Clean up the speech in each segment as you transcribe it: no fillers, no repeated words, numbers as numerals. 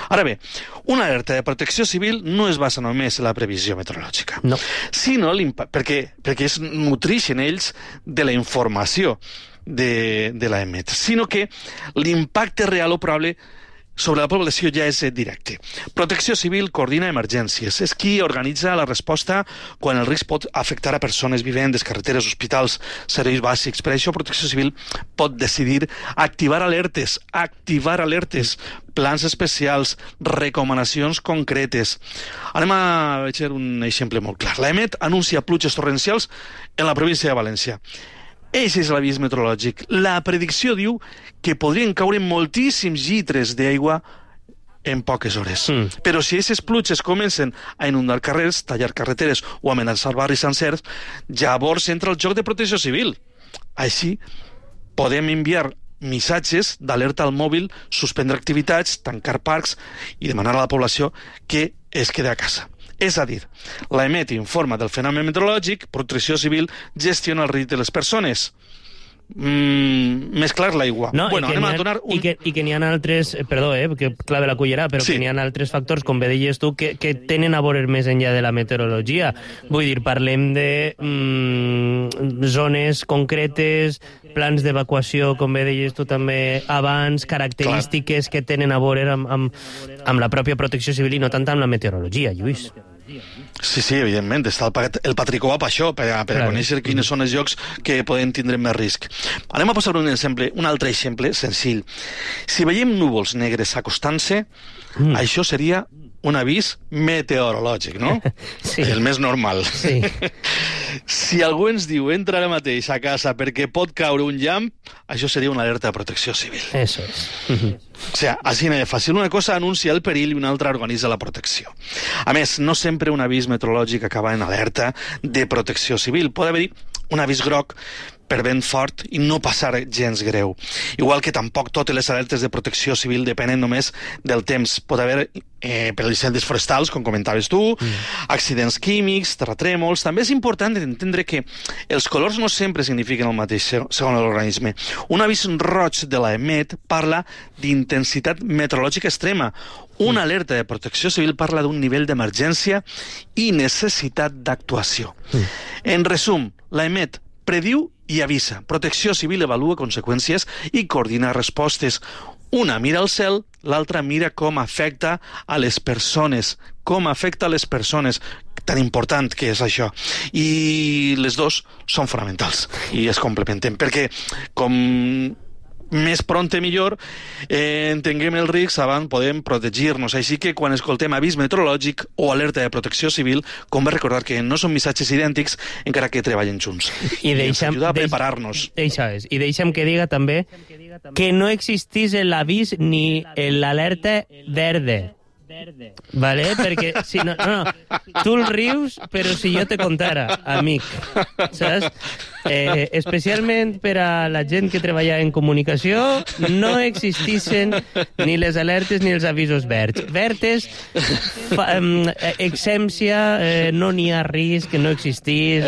Ara bé, una alerta de protecció civil no es basa només en la previsió meteorològica, sinó perquè es nutreixen ells de la informació de l'EMET, sinó que l'impacte real o probable sobre la població ja és directe. Protecció Civil coordina emergències. És qui organitza la resposta quan el risc pot afectar a persones, vivendes, carreteres, hospitals, serveis bàsics. Per això Protecció Civil pot decidir activar alertes, plans especials, recomanacions concretes. Anem a veure un exemple molt clar. L'EMET anuncia pluges torrencials en la província de València. Eix és l'avís meteorològic. La predicció diu que podrien caure moltíssims litres d'aigua en poques hores. Però si aquestes pluges comencen a inundar carrers, tallar carreteres o amenaçar barris sencers, llavors entra el joc de protecció civil. Així, podem enviar missatges d'alerta al mòbil, suspendre activitats, tancar parcs i demanar a la població que es quedi a casa. És a dir, l'EMET informa del fenomen meteorològic, Protecció Civil gestiona el risc de les persones. Mesclar l'aigua. No, anem a donar un... I que n'hi ha altres, perdó, que clave la cullera, però que n'hi ha altres factors, com bé deies tu, que tenen a veure més enllà de la meteorologia. Vull dir, parlem de zones concretes, plans d'evacuació, com bé deies tu també abans, característiques que tenen a veure amb la pròpia protecció civil i no tant amb la meteorologia, Lluís. Sí, evidentment, està el Patricó per això, per a conèixer quins són els llocs que poden tindre més risc. Anem a posar un altre exemple senzill. Si veiem núvols negres acostant-se, això seria un avís meteorològic, no? Sí. El més normal. Sí. Si algú ens diu entra ara mateix a casa perquè pot caure un llamp, això seria una alerta de protecció civil. Eso es. O sigui, així de fàcil. Una cosa anuncia el perill i una altra organitza la protecció. A més, no sempre un avís meteorològic acaba en alerta de protecció civil. Pot haver-hi un avís groc per vent fort i no passar gens greu. Igual que tampoc totes les alertes de protecció civil depenen només del temps. Pot haver per incendis forestals, com comentaves tu, accidents químics, terratrèmols. També és important entendre que els colors no sempre signifiquen el mateix segons l'organisme. Un avís roig de l'EMET parla d'intensitat meteorològica extrema. Una alerta de protecció civil parla d'un nivell d'emergència i necessitat d'actuació. En resum, l'EMET prediu i avisa. Protecció Civil avalua conseqüències i coordina respostes. Una mira al cel, l'altra mira com afecta a les persones. Com afecta a les persones. Tan important que és això. I les dos són fonamentals i es complementen. Perquè, com més prompte millor, entenguem el risc abans podem protegir-nos. Així que quan escoltem avís meteorològic o alerta de protecció civil, convé recordar que no són missatges idèntics encara que treballen junts. I ens ajuda a preparar-nos. Això és. I deixa'm que diga també que no existís l'avís ni l'alerta verde. Vale? Perquè si no, tu el rius, però si jo te contara, amic, saps? Especialment per a la gent que treballa en comunicació, no existissin ni les alertes ni els avisos verds. Verdes, exempció, no n'hi ha risc, que no existís,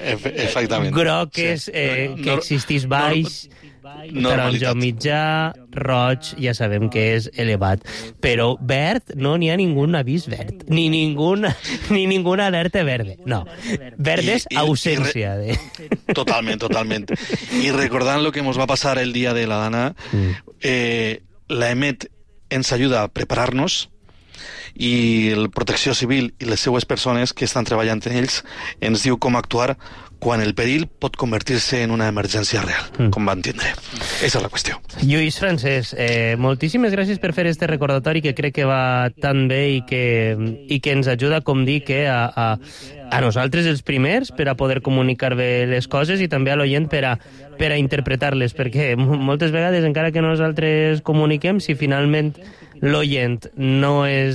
groques, que existís baix, taronja mitjà, roig, ja sabem que és elevat. Però verd, no n'hi ha ningú avís verd. Ni ninguna alerta verde. No. Verd és ausència. Totalment. I recordant lo que ens va passar el dia de la Dana, l'EMET ens ajuda a preparar-nos i la Protecció Civil i les seues persones que estan treballant en ells ens diu com actuar quan el perill pot convertir-se en una emergència real, com van tindre. Aquesta és la qüestió. Lluís Francesc, moltíssimes gràcies per fer este recordatori que crec que va tan bé i que ens ajuda, com dic, a nosaltres els primers per a poder comunicar bé les coses i també a l'oient per a interpretar-les, perquè moltes vegades, encara que nosaltres comuniquem, si finalment l'oient no és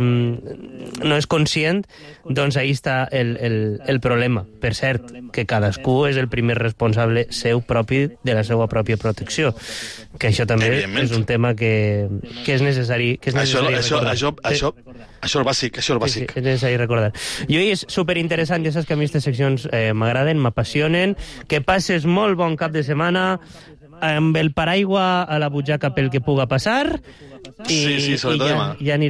conscient, doncs ahí està el problema. Per cert, que cadascú és el primer responsable seu propi de la seva pròpia protecció. Que això també és un tema que és necessari recordar. Això és bàsic, això és bàsic. Sí, és necessari recordar. Lluís, superinteressant, ja saps que a mi aquestes seccions m'agraden, m'apassionen. Que passes molt bon cap de setmana, amb el paraigua a la butxaca pel que puga passar. Sí, sobretot demà. Ja